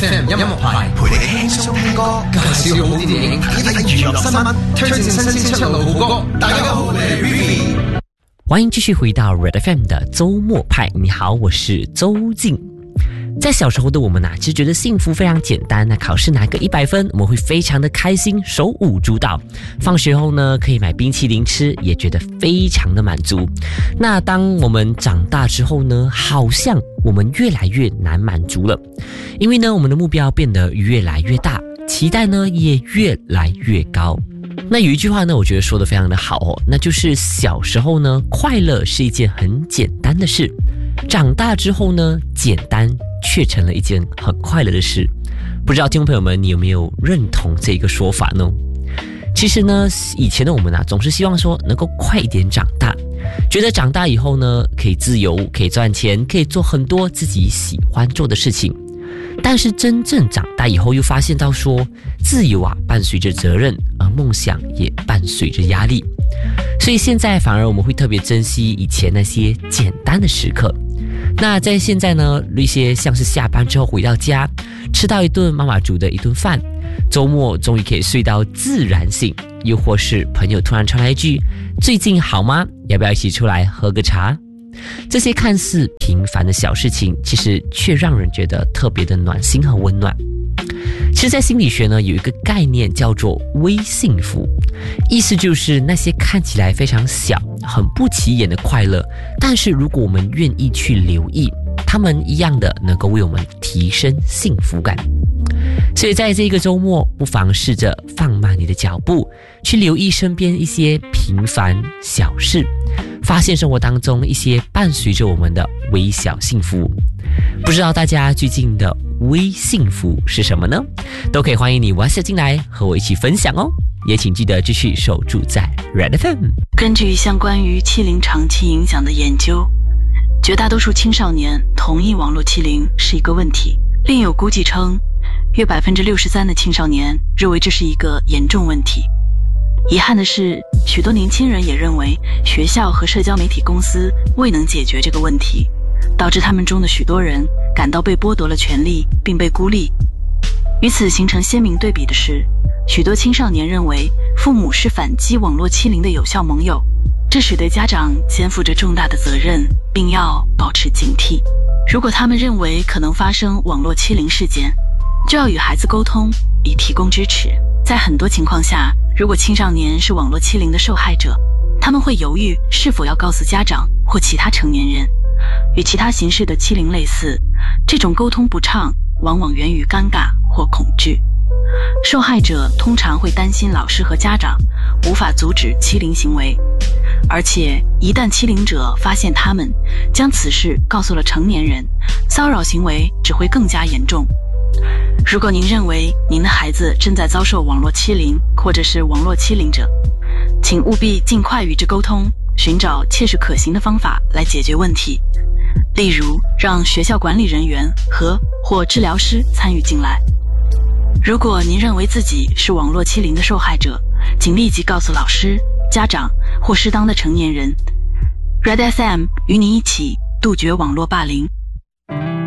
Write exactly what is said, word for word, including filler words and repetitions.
F M 音樂台陪你輕鬆聽歌，介紹好電影，睇睇娛樂新聞，推薦新鮮出爐好歌。大家好，我係 Vivi。 歡迎繼續回到 Red F M 的周末派。你好，我是周靜。在小時候的我們啊，其實覺得幸福非常簡單。那考試拿個一百分，我們會非常的開心，手舞足蹈。放學後呢，可以買冰淇淋吃，也覺得非常的滿足。那當我們長大之後呢，好像我們越來越難滿足了，因為呢，我們的目標變得越來越大，期待呢也越來越高。那有一句話呢，我覺得說得非常的好哦，那就是小時候呢，快樂是一件很簡單的事，長大之後呢，簡單卻成了一件很快樂的事。不知道聽眾朋友們，你有沒有認同這個說法呢？其實呢，以前的我們啊，總是希望說能夠快一點長大，覺得長大以後呢，可以自由，可以賺錢，可以做很多自己喜歡做的事情。但是真正長大以後，又發現到說，自由啊伴隨着責任，而夢想也伴隨着壓力。所以現在反而我們會特別珍惜以前那些簡單的時刻。那在現在呢，一些像是下班之後回到家，吃到一頓媽媽煮的一頓飯，周末終於可以睡到自然醒，又或是朋友突然傳來一句最近好嗎？要不要一起出來喝個茶？這些看似平凡的小事情，其實卻讓人覺得特別的暖心和溫暖。其實在心理學呢，有一個概念叫做微幸福，意思就是那些看起來非常小、很不起眼的快樂，但是如果我們願意去留意，他們一樣的能夠為我們提升幸福感。所以在這個周末，不妨試着放慢你的腳步，去留意身邊一些平凡小事，發現生活當中一些伴隨着我們的微小幸福。不知道大家最近的微幸福是什麼呢？都可以歡迎你 WhatsApp 進來和我一起分享哦。也請記得繼續守住在 Red F M。 根據一項關於欺凌長期影響的研究，絕大多數青少年同意網絡欺凌是一個問題。另有估計稱，約百分之六十三的青少年認為這是一個嚴重問題。遺憾的是，許多年輕人也認為學校和社交媒體公司未能解決這個問題，導致他們中的許多人感到被剝奪了權利並被孤立。與此形成鮮明對比的是，許多青少年認為父母是反擊網絡欺凌的有效盟友，這使得家長肩負着重大的責任，並要保持警惕。如果他們認為可能發生網絡欺凌事件，就要與孩子溝通，以提供支持。在很多情況下，如果青少年是網絡欺凌的受害者，他們會猶豫是否要告訴家長或其他成年人。與其他形式的欺凌類似，這種溝通不暢往往源於尷尬或恐懼。受害者通常會擔心老師和家長無法阻止欺凌行為，而且一旦欺凌者發現他們將此事告訴了成年人，騷擾行為只會更加嚴重。如果您認為您的孩子正在遭受網絡欺凌，或者是網絡欺凌者，請務必盡快與之溝通，尋找切實可行的方法來解決問題。例如，讓學校管理人員和或治療師參與進來。如果您認為自己是網絡欺凌的受害者，請立即告訴老師、家長或適當的成年人。Red F M 與你一起杜絕網絡霸凌，